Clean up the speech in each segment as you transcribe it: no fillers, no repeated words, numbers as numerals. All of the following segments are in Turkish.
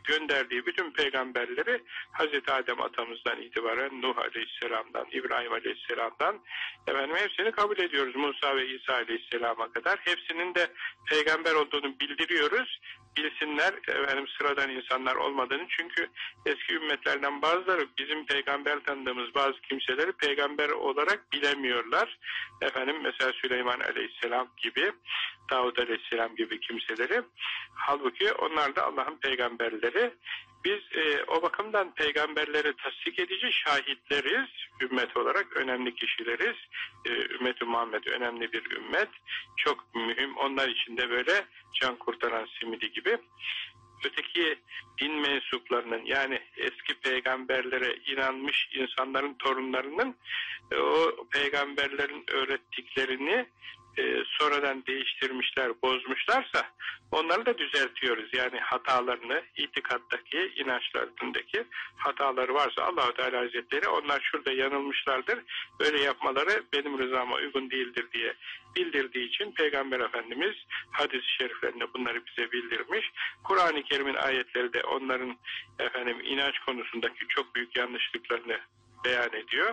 gönderdiği bütün peygamberleri Hazreti Adem atamızdan itibaren Nuh Aleyhisselam'dan, İbrahim Aleyhisselam'dan hepsini kabul ediyoruz. Musa ve İsa Aleyhisselam'a kadar. Hepsinin de peygamber olduğunu bildiriyoruz. Bilsinler sıradan insanlar olmadığını. Çünkü eski ümmetlerden bazıları bizim peygamber tanıdığımız bazı kimseleri peygamber olarak bilemiyorlar. Mesela Süleyman Aleyhisselam gibi, Davud Aleyhisselam gibi kimseleri. Halbuki onlar da Allah'ın peygamberleri. Biz o bakımdan peygamberleri tasdik edici şahitleriz. Ümmet olarak önemli kişileriz. Ümmet-i Muhammed önemli bir ümmet. Çok mühim. Onlar için de böyle can kurtaran simidi gibi. Öteki din mensuplarının, yani eski peygamberlere inanmış insanların torunlarının o peygamberlerin öğrettiklerini sonradan değiştirmişler, bozmuşlarsa onları da düzeltiyoruz. Yani hatalarını, itikattaki, inançlarındaki hataları varsa Allah-u Teala Hazretleri onlar şurada yanılmışlardır, böyle yapmaları benim rızama uygun değildir diye bildirdiği için Peygamber Efendimiz hadis-i şeriflerinde bunları bize bildirmiş. Kur'an-ı Kerim'in ayetleri de onların inanç konusundaki çok büyük yanlışlıklarını beyan ediyor.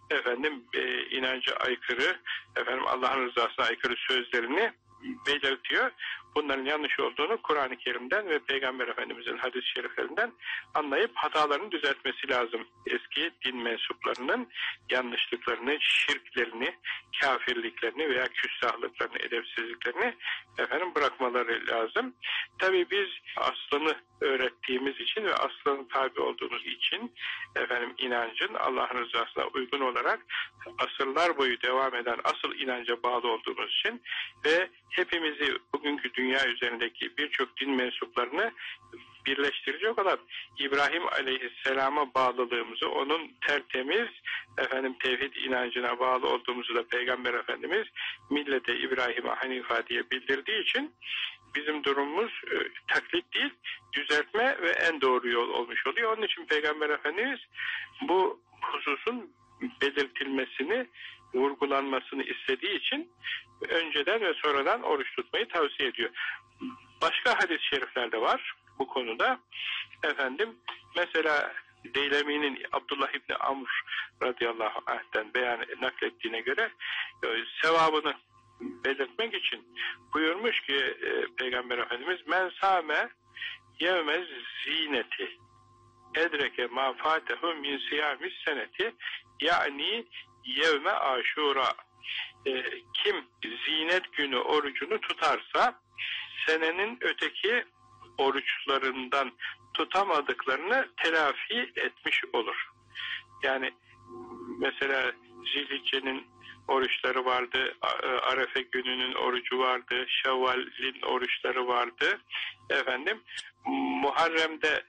İnanca aykırı, Allah'ın rızasına aykırı sözlerini belirtiyor. Bunların yanlış olduğunu Kur'an-ı Kerim'den ve Peygamber Efendimiz'in hadis-i şeriflerinden anlayıp hatalarını düzeltmesi lazım. Eski din mensuplarının yanlışlıklarını, şirklerini, kafirliklerini veya küstahlıklarını, edepsizliklerini bırakmaları lazım. Tabii biz aslını öğrettiğimiz için ve aslına tabi olduğumuz için inancın Allah'ın rızasına uygun olarak asırlar boyu devam eden asıl inanca bağlı olduğumuz için ve hepimizi bugünkü dünya üzerindeki birçok din mensuplarını birleştirecek olan İbrahim Aleyhisselam'a bağlılığımızı, onun tertemiz tevhid inancına bağlı olduğumuzu da Peygamber Efendimiz millete İbrahim'e Hanifa diye bildirdiği için bizim durumumuz taklit değil, düzeltme ve en doğru yol olmuş oluyor. Onun için Peygamber Efendimiz bu hususun belirtilmesini, vurgulanmasını istediği için önceden ve sonradan oruç tutmayı tavsiye ediyor. Başka hadis-i şerifler de var bu konuda. Mesela Deylemi'nin Abdullah İbni Amr radıyallahu anh'ten naklettiğine göre sevabını belirtmek için buyurmuş ki Peygamber Efendimiz men sâme yevmez zineti edreke ma fâtehu min siyamis seneti yani yevme aşura kim zinet günü orucunu tutarsa senenin öteki oruçlarından tutamadıklarını telafi etmiş olur. Yani mesela Zilhicce'nin oruçları vardı, Arefe gününün orucu vardı, Şevval'in oruçları vardı. Muharrem'de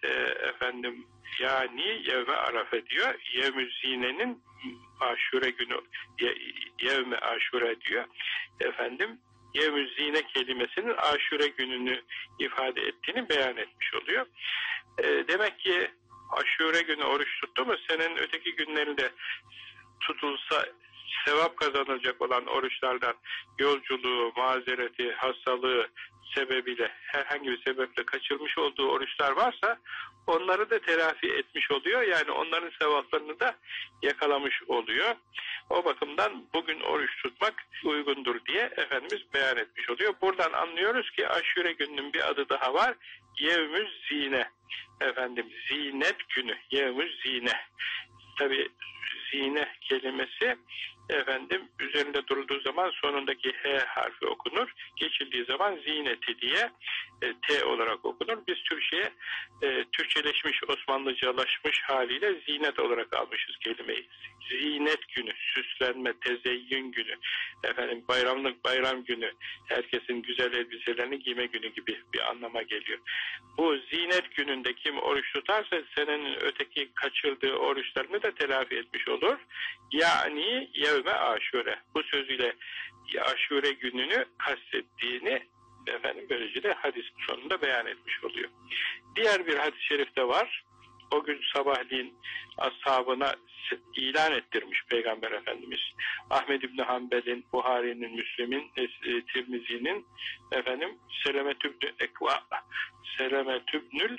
yani Yevme Arafe diyor. Yevmü Zine'nin Aşure günü Yevme Aşure diyor. Yevmü Zine kelimesinin Aşure gününü ifade ettiğini beyan etmiş oluyor. Demek ki Aşure günü oruç tuttu mu senenin öteki günlerinde tutulsa sevap kazanılacak olan oruçlardan yolculuğu, mazereti, hastalığı sebebiyle herhangi bir sebeple kaçırmış olduğu oruçlar varsa onları da telafi etmiş oluyor. Yani onların sevaplarını da yakalamış oluyor. O bakımdan bugün oruç tutmak uygundur diye Efendimiz beyan etmiş oluyor. Buradan anlıyoruz ki Aşure gününün bir adı daha var. Yevmüz Zine. Zinet günü. Yevmüz Zine. Tabi zine kelimesi üzerinde durulduğu zaman sonundaki H harfi okunur. Geçildiği zaman zineti diye T olarak okunur. Biz Türkçeleşmiş, Osmanlıcalaşmış haliyle zinet olarak almışız kelimeyi. Zinet günü, süslenme, tezeyyün günü, bayramlık bayram günü, herkesin güzel elbiselerini giyme günü gibi bir anlama geliyor. Bu zinet gününde kim oruç tutarsa senenin öteki kaçırdığı oruçlarını da telafi etmiş olur. Yani yevme aşure. Bu sözüyle aşure gününü kastettiğini böylece de hadis sonunda beyan etmiş oluyor. Diğer bir hadis-i şerifte var. O gün sabahleyin ashabına ilan ettirmiş Peygamber Efendimiz. Ahmed İbni Hanbel'in, Buhari'nin, Müslim'in, Tirmizi'nin Selemetübnül